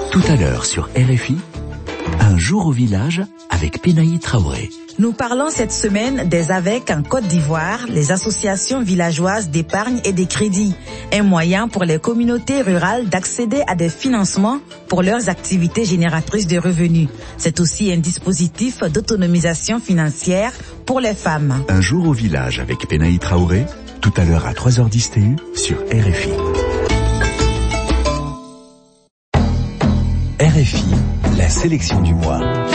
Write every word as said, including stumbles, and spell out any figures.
Tout à l'heure sur R F I, un jour au village avec Pénaï Traoré. Nous parlons cette semaine des A V E C en Côte d'Ivoire, les associations villageoises d'épargne et de crédit, un moyen pour les communautés rurales d'accéder à des financements pour leurs activités génératrices de revenus. C'est aussi un dispositif d'autonomisation financière pour les femmes. Un jour au village avec Pénaï Traoré, tout à l'heure à trois heures dix T U sur R F I. R F I, la sélection du mois.